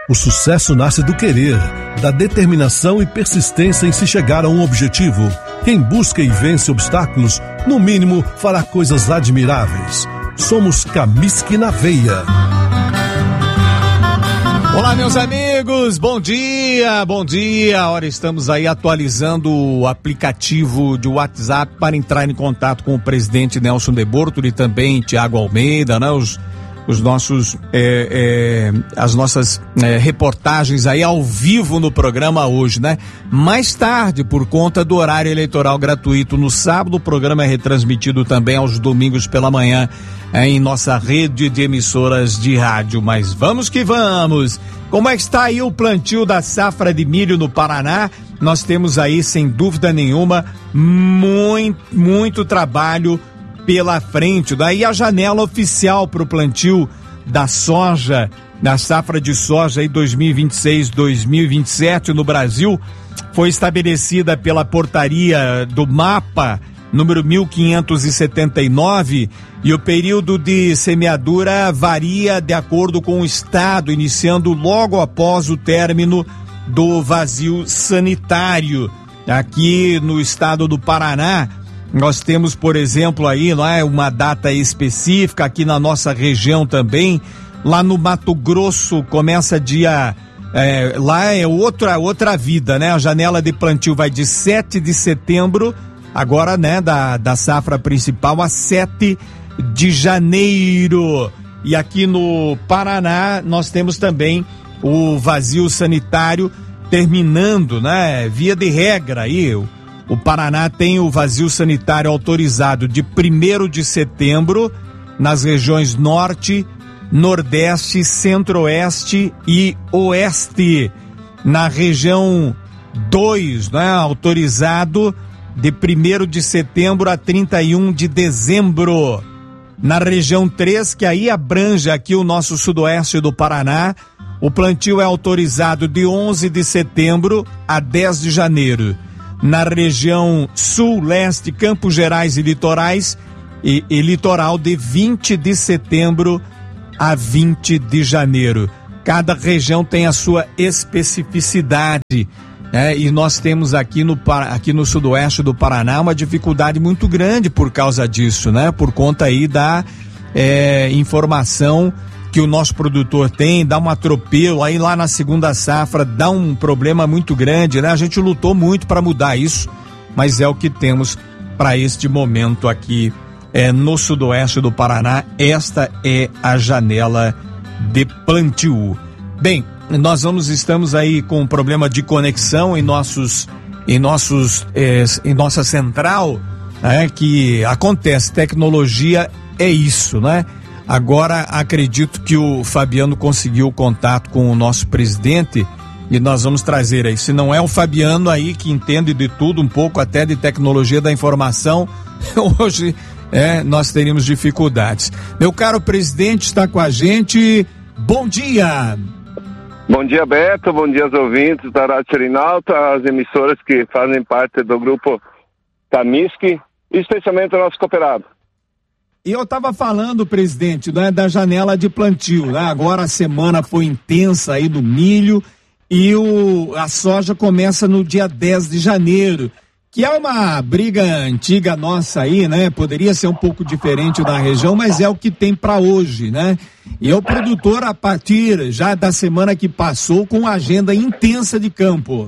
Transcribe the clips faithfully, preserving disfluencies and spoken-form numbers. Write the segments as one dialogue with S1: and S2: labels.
S1: O sucesso nasce do querer, da determinação e persistência em se chegar a um objetivo. Quem busca e vence obstáculos, no mínimo, fará coisas admiráveis. Somos Camisque na Veia.
S2: Olá, meus amigos, bom dia, bom dia. Ora, estamos aí atualizando o aplicativo de WhatsApp para entrar em contato com o presidente Nelson de Bortoli e também Tiago Almeida, né? Os os nossos, é, é, as nossas é, reportagens aí ao vivo no programa hoje, né? Mais tarde, por conta do horário eleitoral gratuito no sábado, o programa é retransmitido também aos domingos pela manhã é, em nossa rede de emissoras de rádio. Mas vamos que vamos! Como é que está aí o plantio da safra de milho no Paraná? Nós temos aí, sem dúvida nenhuma, muito, muito trabalho pela frente. Daí a janela oficial para o plantio da soja, da safra de soja aí dois mil e vinte e seis, dois mil e vinte e sete no Brasil, foi estabelecida pela portaria do MAPA número mil quinhentos e setenta e nove, e o período de semeadura varia de acordo com o estado, iniciando logo após o término do vazio sanitário. Aqui no estado do Paraná, nós temos, por exemplo, aí, não é, uma data específica, aqui na nossa região também. Lá no Mato Grosso começa dia, é, lá é outra, outra vida, né? A janela de plantio vai de sete de setembro, agora, né, da, da safra principal, a sete de janeiro. E aqui no Paraná nós temos também o vazio sanitário terminando, né? Via de regra aí, o Paraná tem o vazio sanitário autorizado de primeiro de setembro nas regiões Norte, Nordeste, Centro-Oeste e Oeste. Na região dois, né, autorizado de primeiro de setembro a trinta e um de dezembro. Na região três, que aí abrange aqui o nosso sudoeste do Paraná, o plantio é autorizado de onze de setembro a dez de janeiro. Na região sul, leste, Campos Gerais e litorais e, e litoral de vinte de setembro a vinte de janeiro. Cada região tem a sua especificidade, né? E nós temos aqui no, aqui no sudoeste do Paraná uma dificuldade muito grande por causa disso, né? Por conta aí da é, informação que o nosso produtor tem, dá um atropelo, aí lá na segunda safra dá um problema muito grande, né? A gente lutou muito para mudar isso, mas é o que temos para este momento aqui é, no sudoeste do Paraná. Esta é a janela de plantio. Bem, nós vamos, estamos aí com um problema de conexão em nossos, em nossos, é, em nossa central, né? Que acontece, tecnologia é isso, né? Agora acredito que o Fabiano conseguiu contato com o nosso presidente e nós vamos trazer aí. Se não é o Fabiano aí que entende de tudo, um pouco até de tecnologia da informação, hoje é, nós teríamos dificuldades. Meu caro presidente está com a gente. Bom dia!
S3: Bom dia, Beto. Bom dia aos ouvintes da Rádio Serenalta, as emissoras que fazem parte do grupo Camisque, e especialmente o nosso cooperado.
S2: E eu estava falando, presidente, né, da janela de plantio, né? Agora a semana foi intensa aí do milho e o, a soja começa no dia dez de janeiro, que é uma briga antiga nossa aí, né? Poderia ser um pouco diferente da região, mas é o que tem para hoje, né? E o produtor, a partir já da semana que passou, com agenda intensa de campo.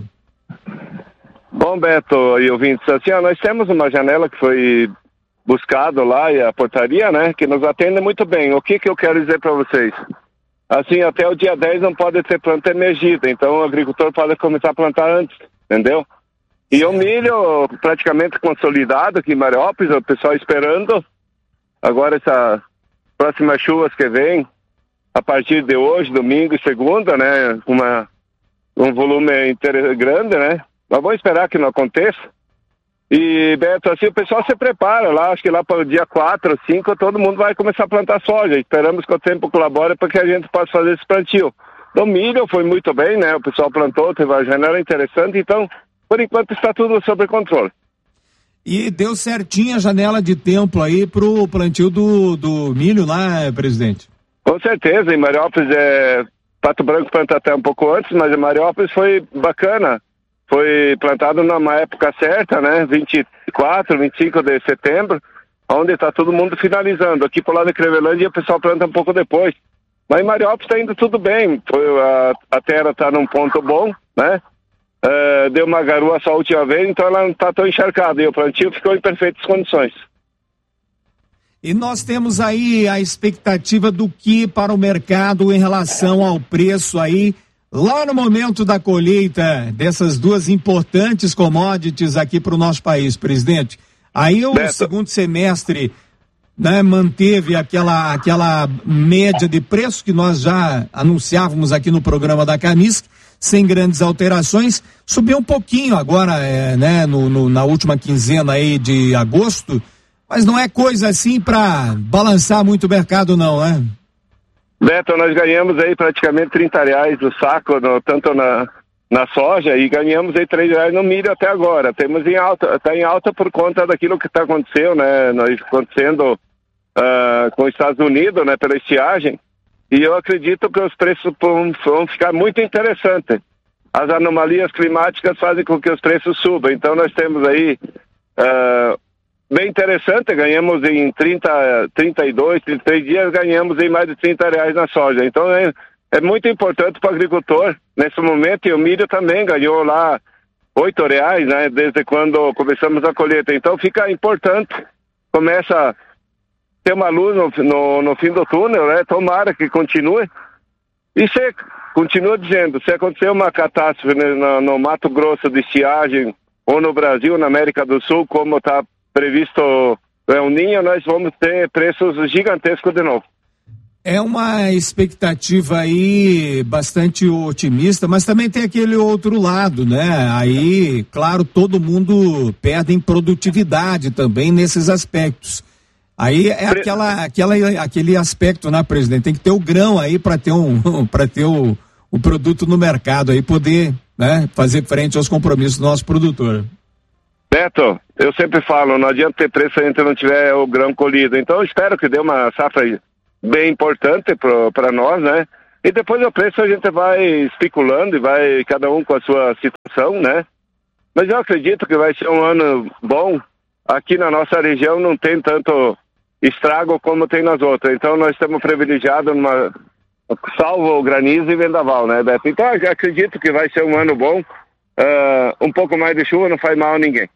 S3: Bom, Beto e ouvintes, assim, ó, nós temos uma janela que foi buscado lá, e a portaria, né, que nos atende muito bem. O que que eu quero dizer para vocês? Assim, até o dia dez não pode ter planta emergida, então o agricultor pode começar a plantar antes, entendeu? E o milho praticamente consolidado aqui em Mariópolis, o pessoal esperando agora essas próximas chuvas que vem, a partir de hoje, domingo e segunda, né, uma, um volume inter... grande, né, mas vamos esperar que não aconteça. E, Beto, assim, o pessoal se prepara lá, acho que lá para o dia quatro, cinco, todo mundo vai começar a plantar soja. Esperamos que o tempo colabore para que a gente possa fazer esse plantio. O milho foi muito bem, né? O pessoal plantou, teve uma janela interessante, então, por enquanto, está tudo sob controle.
S2: E deu certinho a janela de tempo aí pro plantio do, do milho lá, presidente?
S3: Com certeza, em Mariópolis é Pato Branco planta até um pouco antes, mas em Mariópolis foi bacana. Foi plantado numa época certa, né? vinte e quatro, vinte e cinco de setembro, onde está todo mundo finalizando. Aqui pro lado de Clevelândia o pessoal planta um pouco depois. Mas em Mariópolis está indo tudo bem. Foi, a, a terra está num ponto bom, né? Uh, deu uma garoa só a última vez, então ela não está tão encharcada. E o plantio ficou em perfeitas condições.
S2: E nós temos aí a expectativa do que para o mercado em relação ao preço aí, lá no momento da colheita dessas duas importantes commodities aqui para o nosso país, presidente. Aí o
S3: Beto.
S2: segundo semestre, né, manteve aquela, aquela média de preço que nós já anunciávamos aqui no programa da Camisc, sem grandes alterações, subiu um pouquinho agora, é, né, no, no, na última quinzena aí de agosto, mas não é coisa assim para balançar muito o mercado não, né?
S3: Beto, nós ganhamos aí praticamente trinta reais o saco, no, tanto na, na soja, e ganhamos aí três reais no milho até agora. Temos em alta, está em alta por conta daquilo que está acontecendo, né? Nós acontecendo uh, com os Estados Unidos, né? Pela estiagem. E eu acredito que os preços vão, vão ficar muito interessantes. As anomalias climáticas fazem com que os preços subam. Então nós temos aí uh, bem interessante, ganhamos em trinta, trinta e dois, trinta e três dias, ganhamos em mais de trinta reais na soja. Então é, é muito importante para o agricultor nesse momento, e o milho também ganhou lá oito reais, né, desde quando começamos a colheita. Então fica importante, começa a ter uma luz no, no, no fim do túnel, né, tomara que continue. E se continua dizendo, se acontecer uma catástrofe no, no Mato Grosso de estiagem, ou no Brasil, na América do Sul, como está previsto o El Niño, nós vamos ter preços gigantescos de novo.
S2: É uma expectativa aí bastante otimista, mas também tem aquele outro lado, né? Aí, claro, todo mundo perde em produtividade também nesses aspectos. Aí é
S3: Pre...
S2: aquela, aquela, aquele aspecto, né, presidente? Tem que ter o grão aí para ter um, para ter o, o produto no mercado aí, poder, né, fazer frente aos compromissos do nosso produtor.
S3: Beto, eu sempre falo, não adianta ter preço se a gente não tiver o grão colhido. Então eu espero que dê uma safra bem importante para nós, né? E depois o preço a gente vai especulando e vai cada um com a sua situação, né? Mas eu acredito que vai ser um ano bom. Aqui na nossa região não tem tanto estrago como tem nas outras. Então nós estamos privilegiados numa salvo o granizo e vendaval, né, Beto? Então eu acredito que vai ser um ano bom. Uh, um pouco mais de chuva não faz mal a ninguém.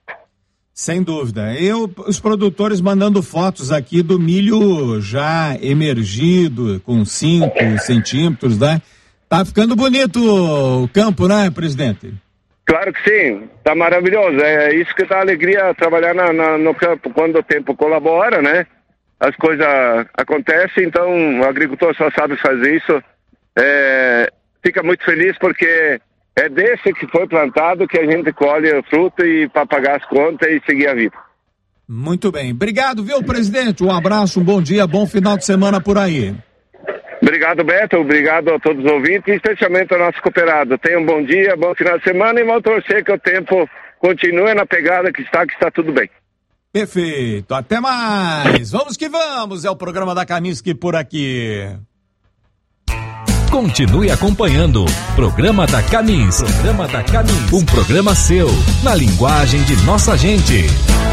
S2: Sem dúvida. Eu, os produtores mandando fotos aqui do milho já emergido, com cinco centímetros, né? Tá ficando bonito o campo, né, presidente?
S3: Claro que sim, tá maravilhoso. É isso que dá alegria trabalhar na, na, no campo, quando o tempo colabora, né? As coisas acontecem, então o agricultor só sabe fazer isso. É, fica muito feliz porque é desse que foi plantado que a gente colhe o fruto e para pagar as contas e seguir a vida.
S2: Muito bem. Obrigado, viu, presidente? Um abraço, um bom dia, bom final de semana por aí.
S3: Obrigado, Beto. Obrigado a todos os ouvintes e especialmente ao nosso cooperado. Tenham um bom dia, bom final de semana e vamos torcer que o tempo continue na pegada que está, que está tudo bem.
S2: Perfeito. Até mais. Vamos que vamos. É o programa da Camisc por aqui.
S4: Continue acompanhando Programa da Camisc. Programa da Camisc. Um programa seu, na linguagem de nossa gente.